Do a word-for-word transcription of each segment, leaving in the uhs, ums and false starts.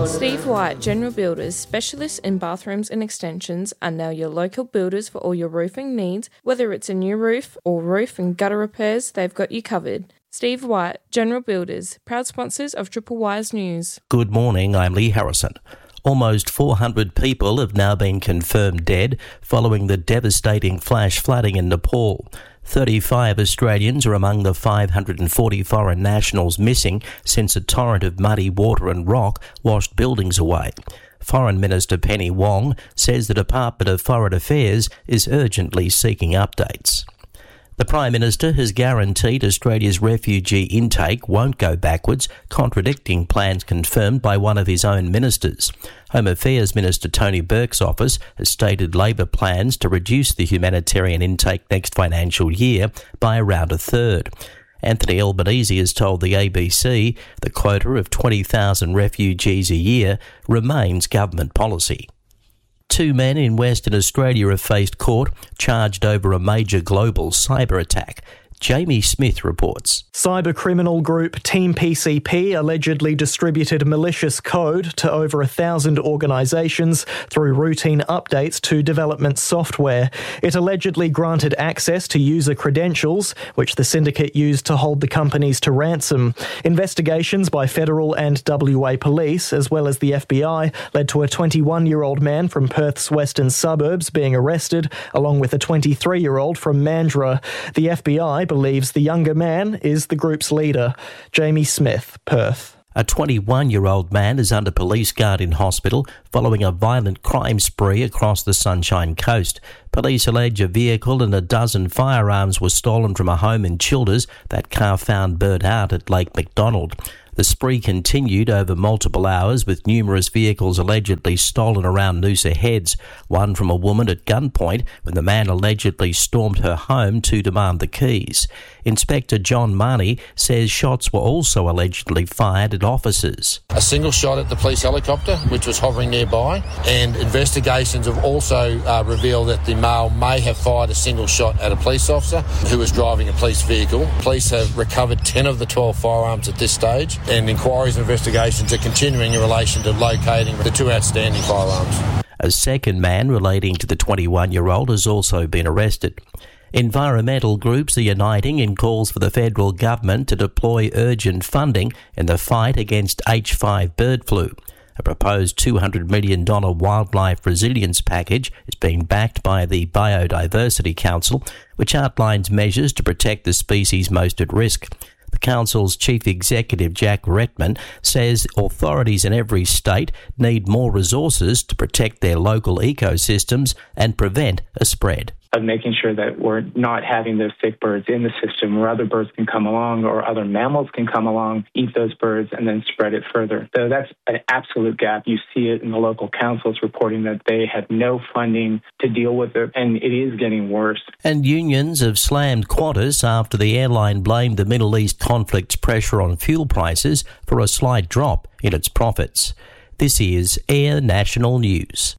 Steve White, General Builders, specialists in bathrooms and extensions, are now your local builders for all your roofing needs. Whether it's a new roof or roof and gutter repairs, they've got you covered. Steve White, General Builders, proud sponsors of Triple Wise News. Good morning, I'm Lee Harrison. Almost four hundred people have now been confirmed dead following the devastating flash flooding in Nepal. thirty-five Australians are among the five hundred forty foreign nationals missing since a torrent of muddy water and rock washed buildings away. Foreign Minister Penny Wong says the Department of Foreign Affairs is urgently seeking updates. The Prime Minister has guaranteed Australia's refugee intake won't go backwards, contradicting plans confirmed by one of his own ministers. Home Affairs Minister Tony Burke's office has stated Labor plans to reduce the humanitarian intake next financial year by around a third. Anthony Albanese has told the A B C the quota of twenty thousand refugees a year remains government policy. Two men in Western Australia have faced court charged over a major global cyber attack. Jamie Smith reports. Cyber criminal group Team P C P allegedly distributed malicious code to over a thousand organisations through routine updates to development software. It allegedly granted access to user credentials, which the syndicate used to hold the companies to ransom. Investigations by federal and W A police, as well as the F B I, led to a twenty-one-year-old man from Perth's western suburbs being arrested, along with a twenty-three-year-old from Mandurah. The F B I believes the younger man is the group's leader. Jamie Smith, Perth. A twenty-one-year-old man is under police guard in hospital following a violent crime spree across the Sunshine Coast. Police allege a vehicle and a dozen firearms were stolen from a home in Childers, that car found burnt out at Lake McDonald. The spree continued over multiple hours, with numerous vehicles allegedly stolen around Noosa Heads, one from a woman at gunpoint when the man allegedly stormed her home to demand the keys. Inspector John Marnie says shots were also allegedly fired at officers. A single shot at the police helicopter, which was hovering nearby, and investigations have also uh, revealed that the male may have fired a single shot at a police officer who was driving a police vehicle. Police have recovered ten of the twelve firearms at this stage, and inquiries and investigations are continuing in relation to locating the two outstanding firearms. A second man relating to the twenty-one-year-old has also been arrested. Environmental groups are uniting in calls for the federal government to deploy urgent funding in the fight against H five bird flu. A proposed two hundred million dollars wildlife resilience package is being backed by the Biodiversity Council, which outlines measures to protect the species most at risk. The Council's Chief Executive, Jack Redman, says authorities in every state need more resources to protect their local ecosystems and prevent a spread. Of making sure that we're not having those sick birds in the system where other birds can come along or other mammals can come along, eat those birds, and then spread it further. So that's an absolute gap. You see it in the local councils reporting that they have no funding to deal with it, and it is getting worse. And unions have slammed Qantas after the airline blamed the Middle East conflict's pressure on fuel prices for a slight drop in its profits. This is Air National News.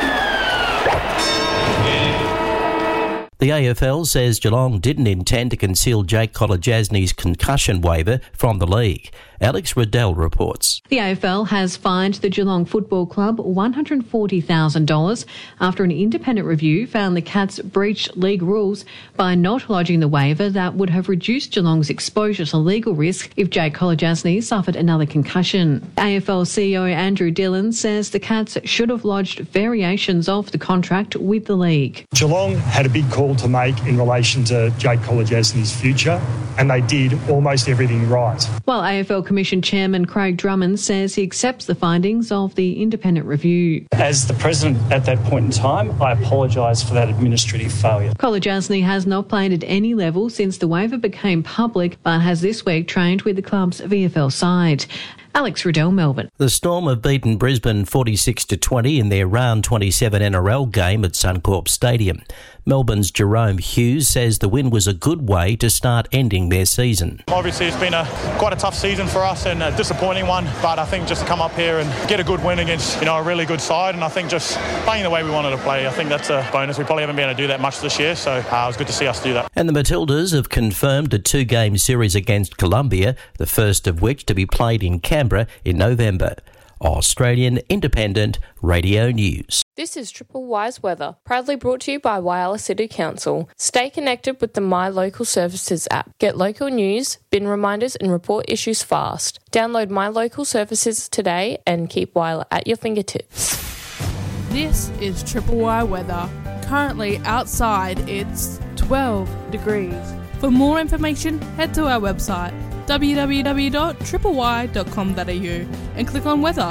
The A F L says Geelong didn't intend to conceal Jake Kolodjasny's concussion waiver from the league. Alex Riddell reports. The A F L has fined the Geelong Football Club one hundred forty thousand dollars after an independent review found the Cats breached league rules by not lodging the waiver that would have reduced Geelong's exposure to legal risk if Jake Kolodjasny suffered another concussion. A F L C E O Andrew Dillon says the Cats should have lodged variations of the contract with the league. Geelong had a big call to make in relation to Jake Kolodjasny's future, and they did almost everything right. While A F L Commission Chairman Craig Drummond says he accepts the findings of the independent review. As the President at that point in time, I apologise for that administrative failure. Kolodjasny has not played at any level since the waiver became public, but has this week trained with the club's V F L side. Alex Riddell, Melbourne. The Storm have beaten Brisbane forty-six to twenty in their round twenty-seven N R L game at Suncorp Stadium. Melbourne's Jerome Hughes says the win was a good way to start ending their season. Obviously it's been a quite a tough season for us and a disappointing one, but I think just to come up here and get a good win against, you know, a really good side, and I think just playing the way we wanted to play, I think that's a bonus. We probably haven't been able to do that much this year, so uh, it was good to see us do that. And the Matildas have confirmed a two-game series against Colombia, the first of which to be played in Canberra in November. Australian Independent Radio News. This is Triple Y's weather, proudly brought to you by Whyalla City Council. Stay connected with the My Local Services app. Get local news, bin reminders and report issues fast. Download My Local Services today and keep Whyalla at your fingertips. This is Triple Y weather. Currently outside it's twelve degrees. For more information, head to our website w w w dot triple y dot com dot a u and click on weather.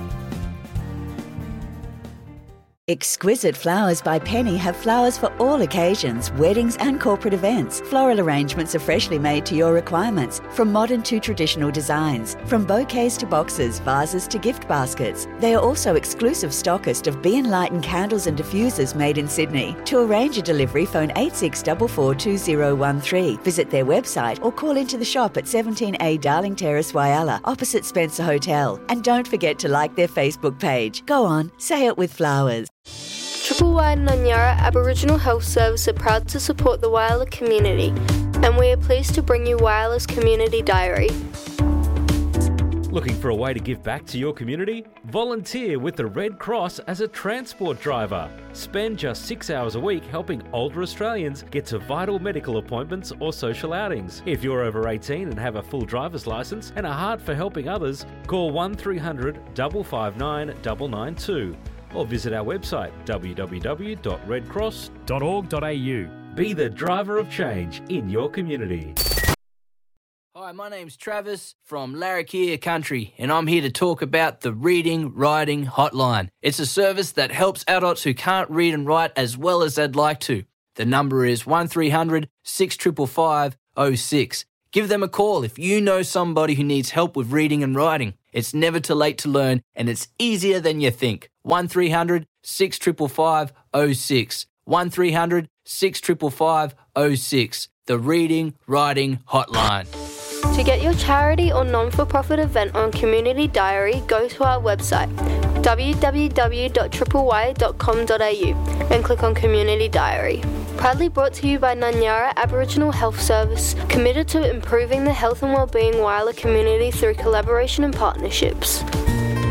Exquisite Flowers by Penny have flowers for all occasions, weddings and corporate events. Floral arrangements are freshly made to your requirements, from modern to traditional designs, from bouquets to boxes, vases to gift baskets. They are also exclusive stockist of Be Enlightened candles and diffusers made in Sydney. To arrange a delivery, phone eight six four four two zero one three. Visit their website or call into the shop at seventeen A Darling Terrace, Whyalla, opposite Spencer Hotel. And don't forget to like their Facebook page. Go on, say it with flowers. Triple Y and Nunyara Aboriginal Health Service are proud to support the Whyalla community, and we are pleased to bring you Whyalla's Community Diary. Looking for a way to give back to your community? Volunteer with the Red Cross as a transport driver. Spend just six hours a week helping older Australians get to vital medical appointments or social outings. If you're over eighteen and have a full driver's licence and a heart for helping others, call one three hundred five five nine nine nine two. Or visit our website w w w dot red cross dot org dot a u. Be the driver of change in your community. Hi, my name's Travis from Larrakia Country, and I'm here to talk about the Reading Writing Hotline. It's a service that helps adults who can't read and write as well as they'd like to. The number is one three hundred six five five oh six. Give them a call if you know somebody who needs help with reading and writing. It's never too late to learn, and it's easier than you think. one three hundred six five five oh six. one three hundred six five five oh six. The Reading Writing Hotline. To get your charity or non-for-profit event on Community Diary, go to our website w w w dot triple y dot com dot a u and click on Community Diary. Proudly brought to you by Nunyara Aboriginal Health Service, committed to improving the health and wellbeing Whyalla community through collaboration and partnerships.